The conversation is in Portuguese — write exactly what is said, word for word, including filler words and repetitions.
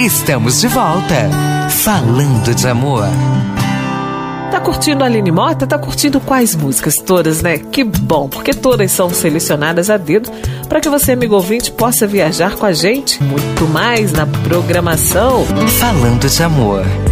Estamos de volta, falando de amor. Tá curtindo a Aline Mota? Tá curtindo quais músicas? Todas, né? Que bom, porque todas são selecionadas a dedo para que você, amigo ouvinte, possa viajar com a gente muito mais na programação Falando de Amor.